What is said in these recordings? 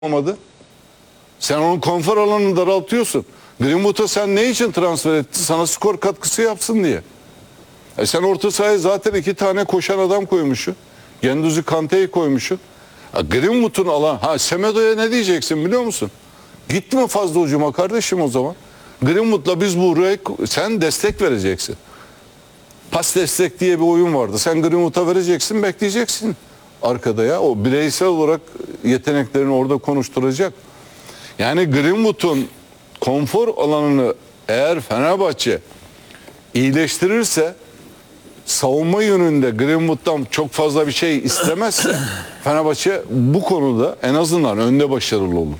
olmadı. Sen onun konfor alanını daraltıyorsun. Greenwood'a sen ne için transfer ettin? Sana skor katkısı yapsın diye. Sen orta sahaya zaten 2 tane koşan adam koymuşsun. Gendüzi Kante'yi koymuşsun. Greenwood'un alan... Semedo'ya ne diyeceksin biliyor musun? Gitme fazla ucuma kardeşim o zaman. Greenwood'la biz buraya... Sen destek vereceksin. Pas destek diye bir oyun vardı. Sen Greenwood'a vereceksin, bekleyeceksin. Arkada ya. O bireysel olarak yeteneklerini orada konuşturacak. Yani Greenwood'un konfor alanını eğer Fenerbahçe iyileştirirse, savunma yönünde Greenwood'dan çok fazla bir şey istemezse Fenerbahçe bu konuda en azından önde başarılı olur.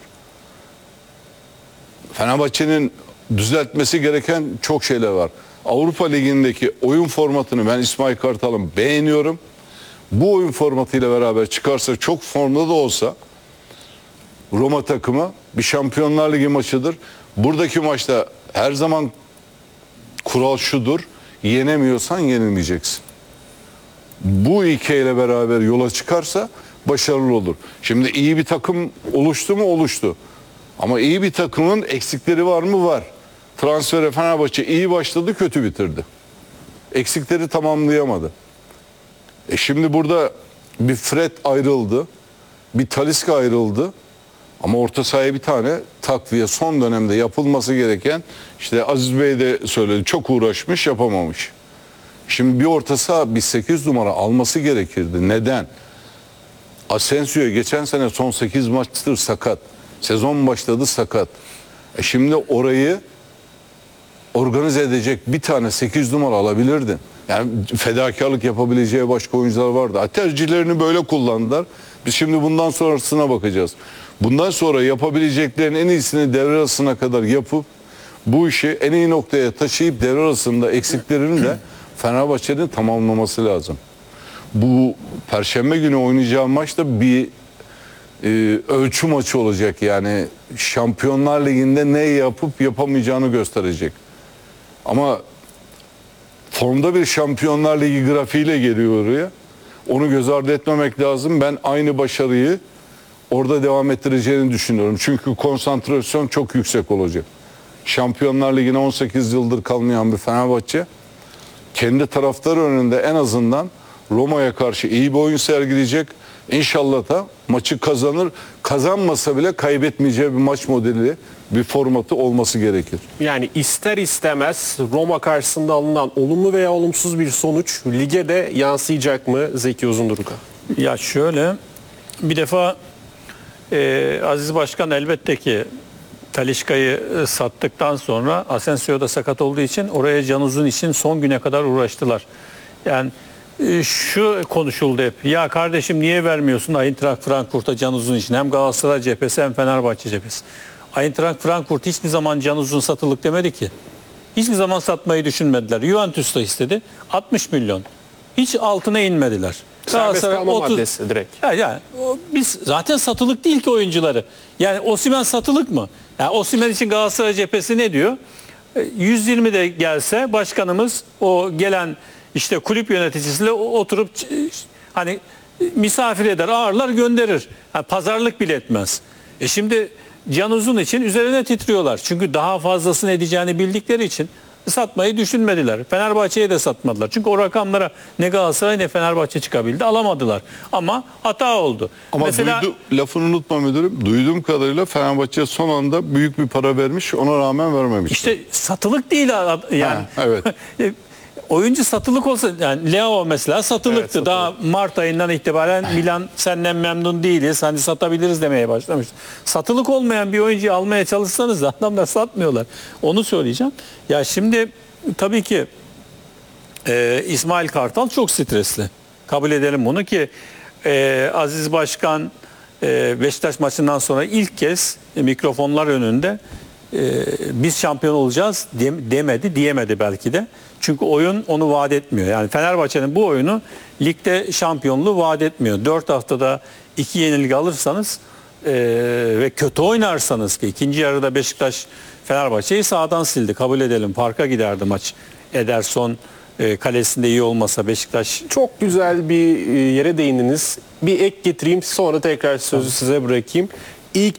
Fenerbahçe'nin düzeltmesi gereken çok şeyler var. Avrupa Ligi'ndeki oyun formatını ben İsmail Kartal'ın beğeniyorum. Bu oyun formatıyla beraber çıkarsa, çok formda da olsa Roma takımı bir Şampiyonlar Ligi maçıdır. Buradaki maçta her zaman kural şudur: yenemiyorsan yenilmeyeceksin. Bu ilkeyle beraber yola çıkarsa başarılı olur. Şimdi iyi bir takım oluştu mu? Oluştu. Ama iyi bir takımın eksikleri var mı? Var. Transfere Fenerbahçe iyi başladı, kötü bitirdi. Eksikleri tamamlayamadı. Şimdi burada bir Fred ayrıldı. Bir Talisca ayrıldı. Ama orta sahaya bir tane takviye son dönemde yapılması gereken, işte Aziz Bey de söyledi, çok uğraşmış, yapamamış. Şimdi bir orta saha bir 8 numara alması gerekirdi. Neden? Asensio geçen sene son 8 maçtır sakat. Sezon başladı sakat. Şimdi orayı organize edecek bir tane 8 numara alabilirdin. Yani fedakarlık yapabileceği başka oyuncular vardı. Tercihlerini böyle kullandılar. Biz şimdi bundan sonrasına bakacağız. Bundan sonra yapabileceklerin en iyisini devre arasına kadar yapıp bu işi en iyi noktaya taşıyıp devre arasında eksiklerini de Fenerbahçe'nin tamamlaması lazım. Bu Perşembe günü oynayacağı maçta bir ölçü maçı olacak. Yani Şampiyonlar Ligi'nde ne yapıp yapamayacağını gösterecek. Ama formda bir Şampiyonlar Ligi grafiğiyle geliyor oraya. Onu göz ardı etmemek lazım. Ben aynı başarıyı orada devam ettireceğini düşünüyorum. Çünkü konsantrasyon çok yüksek olacak. Şampiyonlar Ligi'ne 18 yıldır kalmayan bir Fenerbahçe kendi taraftarı önünde en azından Roma'ya karşı iyi bir oyun sergileyecek. İnşallah da maçı kazanır. Kazanmasa bile kaybetmeyeceği bir maç modeli, bir formatı olması gerekir. Yani ister istemez Roma karşısında alınan olumlu veya olumsuz bir sonuç lige de yansıyacak mı Zeki Uzunduruk'a? Ya şöyle, bir defa Aziz Başkan elbette ki Talisca'yı sattıktan sonra Asensio da sakat olduğu için oraya Can Uzun için son güne kadar uğraştılar. Yani şu konuşuldu hep. Ya kardeşim niye vermiyorsun Eintracht Frankfurt'a Can Uzun için? Hem Galatasaray cephesi hem Fenerbahçe cephesi. Eintracht Frankfurt hiçbir zaman Can Uzun satılık demedi ki. Hiçbir zaman satmayı düşünmediler. Juventus da istedi. 60 milyon. Hiç altına inmediler. Serbest kalma maddesi direkt. Yani biz zaten satılık değil ki oyuncuları. Yani Osimhen satılık mı? Yani Osimhen için Galatasaray cephesi ne diyor? 120 de gelse başkanımız o gelen işte kulüp yöneticisiyle oturup hani misafir eder, ağırlar, gönderir. Yani pazarlık bile etmez. Şimdi Can Uzun için üzerine titriyorlar. Çünkü daha fazlasını edeceğini bildikleri için satmayı düşünmediler. Fenerbahçe'ye de satmadılar. Çünkü o rakamlara ne Galatasaray ne Fenerbahçe çıkabildi. Alamadılar. Ama hata oldu. Ama mesela lafını unutma müdürüm. Duyduğum kadarıyla Fenerbahçe son anda büyük bir para vermiş. Ona rağmen vermemiş. işte satılık değil yani. Evet. Oyuncu satılık olsa, yani Leo mesela satılıktı. Evet, satılık. Daha Mart ayından itibaren Milan senden memnun değiliz, hani satabiliriz demeye başlamış. Satılık olmayan bir oyuncuyu almaya çalışsanız da adamlar satmıyorlar. Onu söyleyeceğim. Ya şimdi tabii ki İsmail Kartal çok stresli. Kabul edelim bunu ki Aziz Başkan Beşiktaş maçından sonra ilk kez mikrofonlar önünde biz şampiyon olacağız diyemedi belki de. Çünkü oyun onu vaat etmiyor. Yani Fenerbahçe'nin bu oyunu ligde şampiyonluğu vaat etmiyor. 4 haftada 2 yenilgi alırsanız ve kötü oynarsanız, ki ikinci yarıda Beşiktaş Fenerbahçe'yi sağdan sildi. Kabul edelim, parka giderdi maç. Ederson kalesinde iyi olmasa Beşiktaş. Çok güzel bir yere değindiniz. Bir ek getireyim, sonra tekrar sözü size bırakayım. ilk